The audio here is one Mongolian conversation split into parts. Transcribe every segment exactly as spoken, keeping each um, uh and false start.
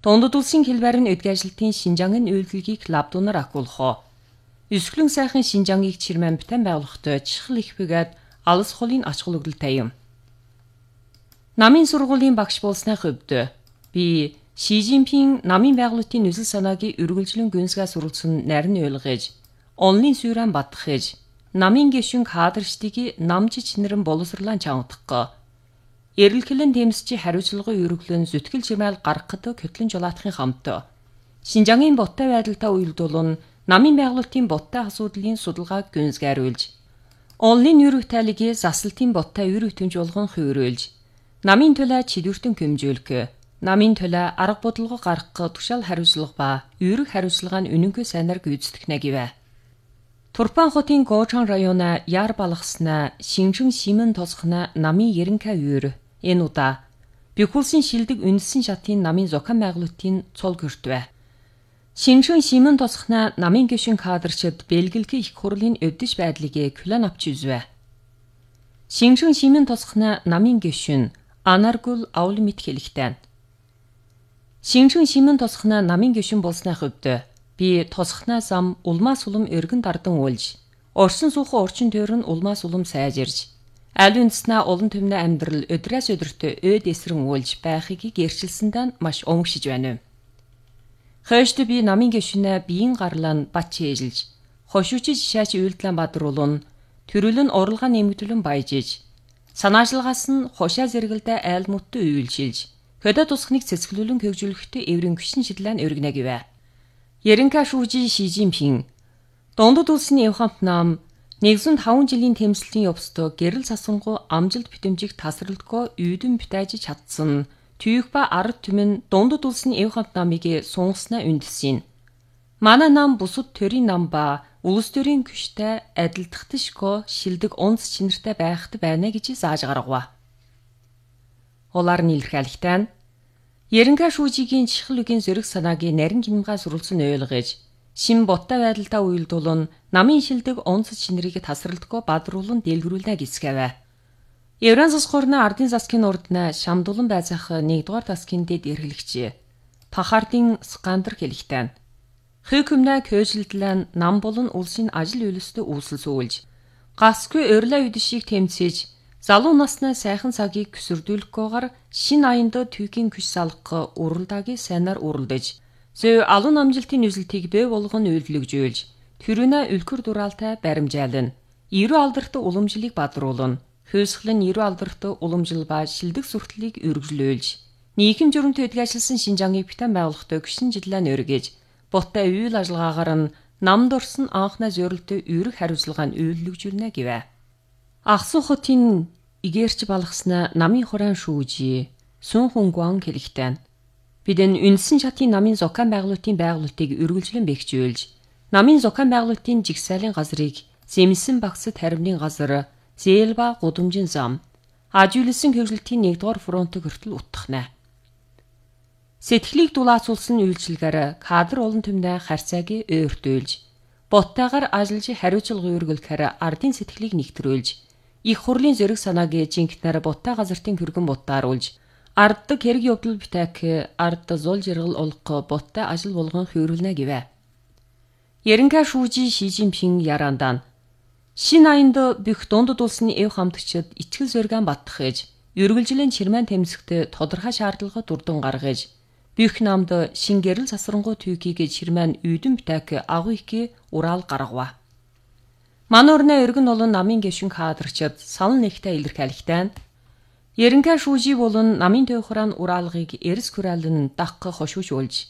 Дундад улсын хэлбэрийн өдгөөжилтийн Шинжангийн үйлдэлгийг лабдунаар агуулах. Өсгөлэн сайхан Шинжангийг чирмэн битэн байгуулахтай чихэл их бэгээд алс холын ачгал өгдөлтэй юм. Намын сургуулийн багш болсны хувьд би Ши Жинпин намын байгуулалтын нөхцөл санаагийн үргэлжлэн гүнзгээс суралцсан нарийн ойлгож, онлын сүйрэн баттахж, намын гишүүн кадрштыг намжи чинэрэн боловсрлан чангадах. Эрэлхлэн тэмсчи хариуцлагын өргөлөн зүтгэл жимэл гаргахад хөтлөн жолаатхын хамт. Шинжангийн боттой байдалтай уялдуулан намын байгуулалтын боттой асуудлын судалгааг гүнзгийруулж, онлын өрөг тайлгийг заслалтын боттой өрөг тэмж болгон хувируулж, намын төлөө чидүртэн хэмжүүлэх, намын төлөө арга бодлого гаргах тушаал хариуцлага ба өрөг хариуцлагын үнэнгүй сайнаар гүйцэтгэх гэвэ. Турпан хотын Гочон района яар балгасна Шинжэн Шимэн тосхна намын ерөнхий үйр энэ удаа Бихулсын шилдэг үндэсэн шатын намын зохион байгуулалтын цол гэртвэ. Шинжэн Шимэн тосхна намын гишүүн кадрчид бэлгэлгүй их хурлын өвдөж байдлыг клан авч үзвэ. Шинжэн Шимэн тосхна намын гишүүн Анаргул Аулмит хэлэхтэн. Шинжэн Шимэн тосхна намын гишүүн болсны хувьд би тосхнаа зам улмаас улам өргөн дардан уулж, орсон суухан орчин тойрон улмаас улам сайжирж, аль үндэснээ олон төмнө амьдрал өдрөөс өдөрт өөд эсрэн уулж байхыг гэрчилсэндээ маш өмгшиж байна. Хойшд би намын гишүүнээ биеийн гарлан бат чийжилж, хошуучиж шаач үйлдэлэн бадруулан, төрөлн уралгаа нэмэгдүүлэн баяжиж, санаачлагаас нь хошаа зэрэгэлдэ айл мутты үйлчилж, хөдөө тусхныг цэцгэлүүлэн хөгжүүлэхдээ эврэн гүшин шидлэн өргөнө гэвэ. Ерөнхий шүүжи Ши Жинпин Дундад улсын Евхамт нам нэгдүгээр таван жилийн тэмцэлтийн явцад гэрэл сасангу амжилт битэмжиг тасралтгүй үйдэн битэж чадсан түйх ба ард түмэн дундад улсын Евхамт намыг сунгаснаа үндэсэн. Манай нам бусад төрийн нам ба улс төрийн күштэй адилдахташгүй шилдэг унц чинэртэй байхад байна гэж зааж гаргав. Олар нийлэрхэлхтэн Ерөнхий шүүжигийн чихэл үгийн зэрэг санаагийн нарийн гинмгаа суралцсан ойлгож, шин боттой байдалтай уялдуулан намын шилдэг унц чинэрийг тасралтгүй бадруулан дэлгэрүүлнэ гисгэвэ. Евран засгуурна ардын засгийн урдна шамдулан байцаах нэгдүгээр засгийн дэд эрхлэгч Пахардын Скандер хэлэхтэн. Хөкөмнө көжилдлэн нам болон улсын ажил үйлстэй үүсэлсүүлж, гасгүй өрлөө үдшийг тэмцэж, залуу насны сайхан цагийг көсөрдүүлэхгүйгээр шин аянд түйхийн күш салгах уралдаагийн сайнаар уралдаж, зөв алуун амжилтын нүсэлтийг бий болгон үйлдэлгжүүлж, төрөнө үлгэр дураалтай баримжаална, эрүү алдарт уламжлалыг бадруулна, хөөсгөлн эрүү алдарт уламжлал ба шилдэг сүртлийг үргэлжлүүлж, нийгэм журмд хөдөлгөжилсэн Шинжангийг битэн байгуулахтай гүшин жилийн өргөж, боттой үйл ажиллагаагаар нь намд орсон анхны зорилттой үүрэг хариуцлагын үйлдэлгжүүлнэ гэвэ. Ахсу хотын игэрч балгасна намын хураан шүүжи Сүн Хунгуан хэлэхтэн. Бидэн үндсэн шатын намын зохион байгуулалтын байгуулалтыг үргэлжлэн бэхжүүлж, намын зохион байгуулалтын жигсаалын газрыг зэмсэн багсад харимны газар, зээлба гудамжин зам, ажиулсан хөгжилтийн нэгдүгээр фронт хүртэл утгахнэ. Сэтгэлийг дулаацуулсан үйлчилгээр кадр олон төмнө харьцааг өөртөөлж, боттойгоор ажиллаж хариуцлага өргөлөхөр ардын сэтгэлийг нэгтрүүлж, их хурлын зэрэг санааг жинхнээр боттой газартын хөргөн боттааруулж, арддаг хэрэг явдал битэх ард зул жиргэл олох боттой ажил болгон хөрүүлнэ гэвэ. Ерөнхий шүүжи Ши Жинпин ярандан шин аянд бүх дундад улсын Евхамтчид ичгэл зөргөн баттахж, үргэлжлэн чирмэн тэмцэхтэй тодорхой шаардлага дурдан гаргаж, бүх намд шин гэрэл сасрангуй түйхийг чирмэн үйдэн битэх агуу их ураал гаргав. Мануурна өргөн олон намын гишүүн кадрчид салн нэгтэй илэрхийлэхтэн ерөнхий шүүжи болон намын төвхран ураалгыг эрс хүрэрлэн дагх хошуужуулж,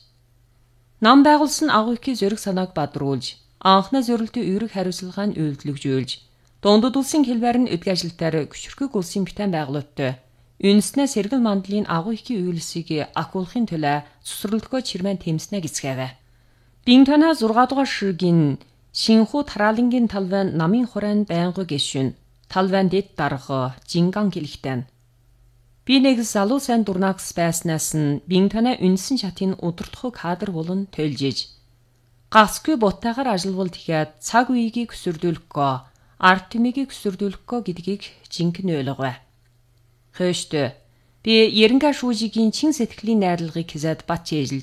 нам байгуулсан агуу их зориг санааг бадруулж, анхны зорилтын үүрэг хариуцлагын үйлдэлгжүүлж, дундад улсын хэлбэрийн өдгөөжилтөөр гүшрхэг улсын битэн байгуулалттай үндэснээ сэргэл мандлын агуу их үйлсийг акуулахын төлөө цусралдгүй чирмэн тэмснэ гисгэвэ. Бинтана зургаан дугаар ширгийн Шинхүү тараалангийн талван намын хураан байнгын гишүүн талван дэд дарга Жинган хэлэхтэн. Би нэг залуу сайн дурнагс байснаас нь Бинтана үндсэн шатын удирдах кадр болон төлжиж, гасгүй боттойгоор ажиллавал тэгээд цаг үеийг өсөрдүүлэхгүй, ард түмийг өсөрдүүлэхгүй гэдгийг жинхэнэ ойлгов. Хөөштэй би ерөнхий шүүжигийн чин сэтгэлийн найрлагыг хязаад бат чийжилж